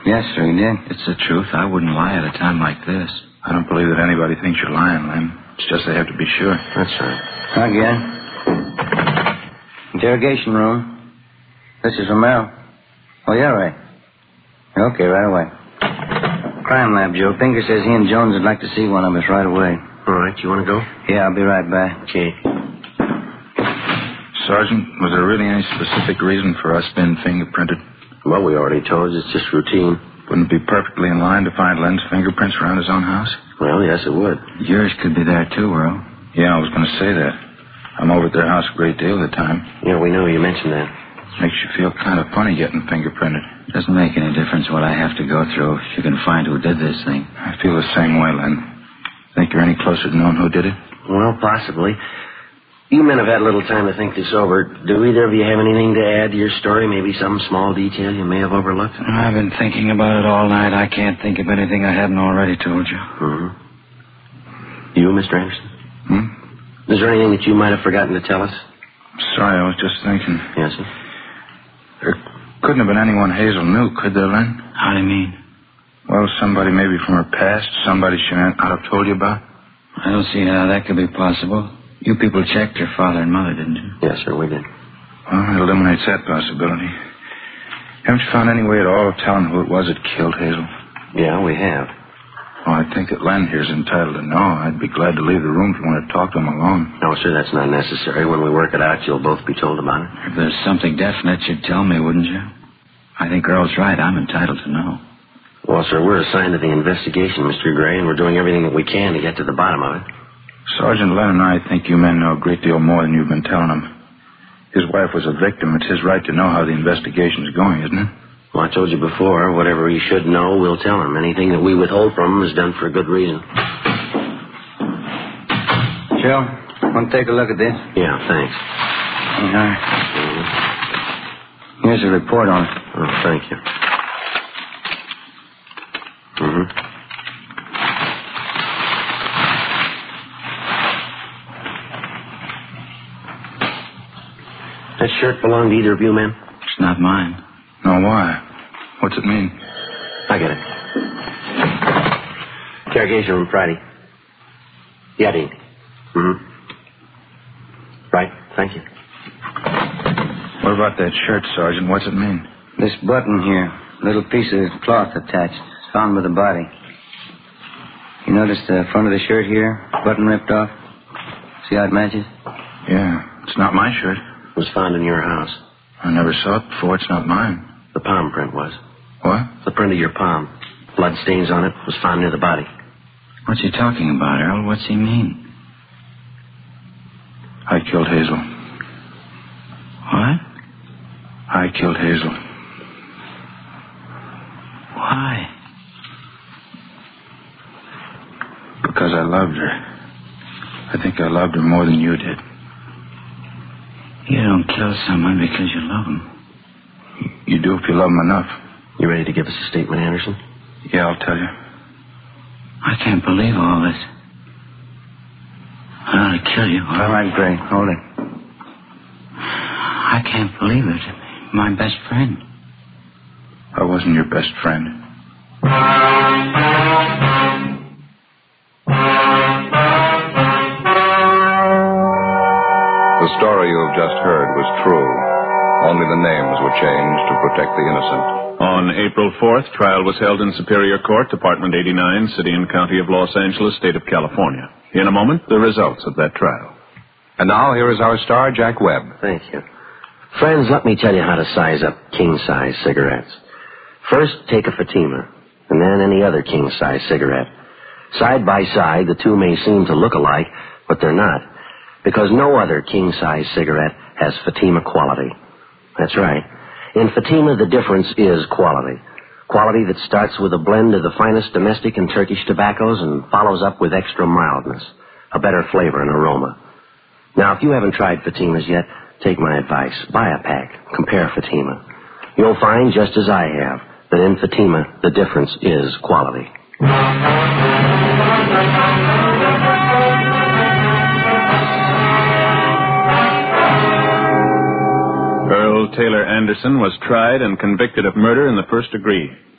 Yes, sir, he did. It's the truth. I wouldn't lie at a time like this. I don't believe that anybody thinks you're lying, Lem. It's just they have to be sure. That's right. I get it. Interrogation room. This is Romero. Oh, yeah, right. Okay, right away. Crime lab, Joe. Pinker says he and Jones would like to see one of us right away. All right, you want to go? Yeah, I'll be right back. Okay. Sergeant, was there really any specific reason for us being fingerprinted? Well, we already told you. It's just routine. Wouldn't it be perfectly in line to find Len's fingerprints around his own house? Well, yes, it would. Yours could be there, too, Earl. Yeah, I was going to say that. I'm over at their house a great deal of the time. Yeah, we know. You mentioned that. Makes you feel kind of funny getting fingerprinted. Doesn't make any difference what I have to go through if you can find who did this thing. I feel the same way, Len. Think you're any closer to knowing who did it? Well, possibly. You men have had a little time to think this over. Do either of you have anything to add to your story? Maybe some small detail you may have overlooked? I've been thinking about it all night. I can't think of anything I haven't already told you. Mm-hmm. You, Mr. Anderson? Hmm? Is there anything that you might have forgotten to tell us? Sorry, I was just thinking. Yes, sir? There couldn't have been anyone Hazel knew, could there, Len? How do you mean? Well, somebody maybe from her past, somebody she may not have told you about. I don't see how that could be possible. You people checked your father and mother, didn't you? Yes, sir, we did. Well, it eliminates that possibility. Haven't you found any way at all of telling who it was that killed Hazel? Yeah, we have. Well, I think that Len here's entitled to know. I'd be glad to leave the room if you want to talk to him alone. No, sir, that's not necessary. When we work it out, you'll both be told about it. If there's something definite, you'd tell me, wouldn't you? I think Earl's right. I'm entitled to know. Well, sir, we're assigned to the investigation, Mr. Gray, and we're doing everything that we can to get to the bottom of it. Sergeant Len and I think you men know a great deal more than you've been telling him. His wife was a victim. It's his right to know how the investigation's going, isn't it? Well, I told you before, whatever he should know, we'll tell him. Anything that we withhold from him is done for a good reason. Joe, want to take a look at this? Yeah, thanks. All right. Here's a report on it. Oh, thank you. Mm-hmm. That shirt belong to either of you men? It's not mine. No, why? What's it mean? I get it. Interrogation room Friday. Yeah, Dean. Mm-hmm. Right, thank you. What about that shirt, Sergeant? What's it mean? This button here, little piece of cloth attached. It's found with the body. You notice the front of the shirt here? Button ripped off? See how it matches? Yeah, it's not my shirt. It was found in your house. I never saw it before. It's not mine. The palm print was. What? The print of your palm. Blood stains on it was found near the body. What's he talking about, Earl? What's he mean? I killed Hazel. What? I killed Hazel. Why? Because I loved her. I think I loved her more than you did. You don't kill someone because you love them. You do if you love them enough. You ready to give us a statement, Anderson? Yeah, I'll tell you. I can't believe all this. I ought to kill you. All right, Gray, hold it. I can't believe it. My best friend. I wasn't your best friend. The story you have just heard was true. Only the names were changed to protect the innocent. On April 4th, trial was held in Superior Court, Department 89, City and County of Los Angeles, State of California. In a moment, the results of that trial. And now here is our star, Jack Webb. Thank you. Friends, let me tell you how to size up king-size cigarettes. First, take a Fatima, and then any other king-size cigarette. Side by side, the two may seem to look alike, but they're not, because no other king-size cigarette has Fatima quality. That's right. In Fatima, the difference is quality. Quality that starts with a blend of the finest domestic and Turkish tobaccos and follows up with extra mildness, a better flavor and aroma. Now, if you haven't tried Fatimas yet, take my advice. Buy a pack. Compare Fatima. You'll find, just as I have, that in Fatima, the difference is quality. Earl Taylor Anderson was tried and convicted of murder in the first degree.